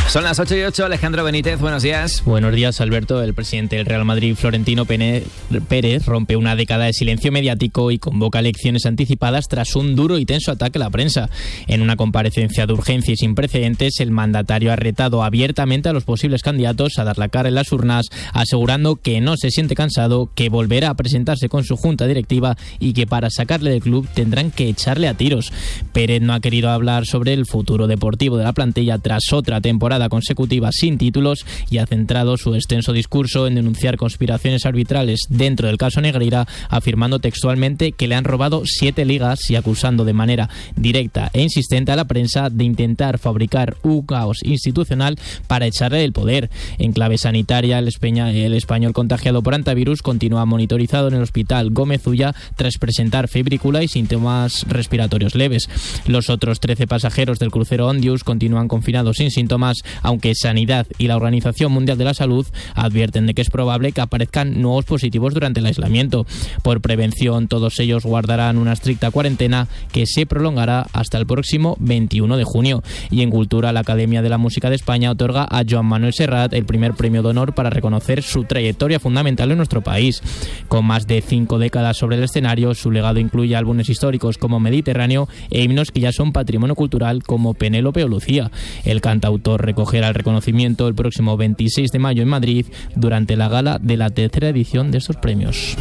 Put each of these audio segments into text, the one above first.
Son las 8:08, Alejandro Benítez, buenos días. Buenos días, Alberto. El presidente del Real Madrid, Florentino Pérez, rompe una década de silencio mediático y convoca elecciones anticipadas tras un duro y tenso ataque a la prensa. En una comparecencia de urgencia y sin precedentes, el mandatario ha retado abiertamente a los posibles candidatos a dar la cara en las urnas, asegurando que no se siente cansado, que volverá a presentarse con su junta directiva y que para sacarle del club tendrán que echarle a tiros. Pérez no ha querido hablar sobre el futuro deportivo de la plantilla tras otra temporada consecutiva sin títulos y ha centrado su extenso discurso en denunciar conspiraciones arbitrales dentro del caso Negreira, afirmando textualmente que le han robado 7 ligas y acusando de manera directa e insistente a la prensa de intentar fabricar un caos institucional para echarle del poder. En clave sanitaria, el español contagiado por antivirus continúa monitorizado en el hospital Gómez Ulla tras presentar febrícula y síntomas respiratorios leves. Los otros 13 pasajeros del crucero Ondius continúan confinados sin síntomas, aunque Sanidad y la Organización Mundial de la Salud advierten de que es probable que aparezcan nuevos positivos durante el aislamiento. Por prevención, todos ellos guardarán una estricta cuarentena que se prolongará hasta el próximo 21 de junio. Y en cultura, la Academia de la Música de España otorga a Joan Manuel Serrat el primer premio de honor para reconocer su trayectoria fundamental en nuestro país. Con más de 5 décadas sobre el escenario, su legado incluye álbumes históricos como Mediterráneo e himnos que ya son patrimonio cultural como Penélope o Lucía. El cantautor recogerá el reconocimiento el próximo 26 de mayo en Madrid durante la gala de la 3ª edición de estos premios.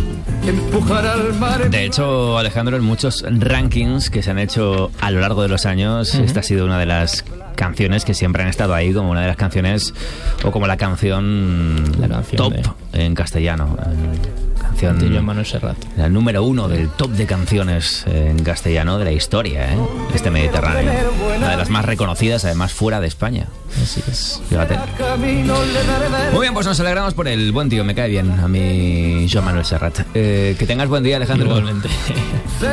De hecho, Alejandro, en muchos rankings que se han hecho a lo largo de los años, esta ha sido una de las canciones que siempre han estado ahí como una de las canciones o como la canción top en castellano. Canción de Joan Manuel Serrat. La número 1 del top de canciones en castellano de la historia, este Mediterráneo. Una de las más reconocidas, además, fuera de España. Así es. Fíjate. Muy bien, pues nos alegramos por el buen tío. Me cae bien a mí Joan Manuel Serrat. Que tengas buen día, Alejandro. Igualmente.